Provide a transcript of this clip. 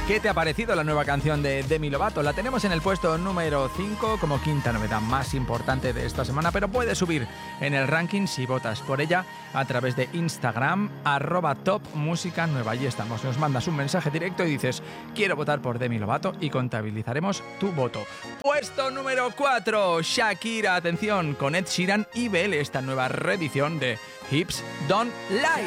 ¿Qué te ha parecido la nueva canción de Demi Lovato? La tenemos en el puesto número 5 como quinta novedad más importante de esta semana, pero puede subir en el ranking si votas por ella a través de Instagram, @topmusicanueva. Allí estamos. Nos mandas un mensaje directo y dices, quiero votar por Demi Lovato y contabilizaremos tu voto. Puesto número 4, Shakira, atención, con Ed Sheeran y Belle, esta nueva reedición de Hips Don't Lie.